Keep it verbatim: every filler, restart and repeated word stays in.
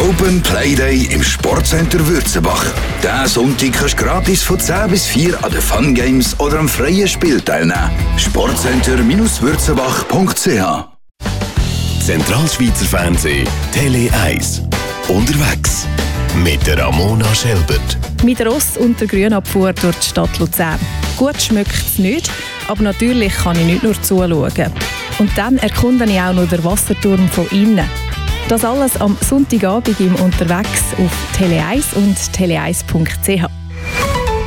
Open Playday im Sportcenter Würzenbach. Diesen Sonntag kannst du gratis von zehn bis vier an den Fun Games oder am freien Spiel teilnehmen. sportcenter würzenbach punkt c h. Zentralschweizer Fernsehen, Tele eins. Unterwegs mit der Ramona Schelbert. Mit der Ross- und der Grünabfuhr durch die Stadt Luzern. Gut schmeckt es nicht, aber natürlich kann ich nicht nur zuschauen. Und dann erkunde ich auch noch den Wasserturm von innen. Das alles am Sonntagabend im Unterwegs auf Tele eins und tele eins punkt c h.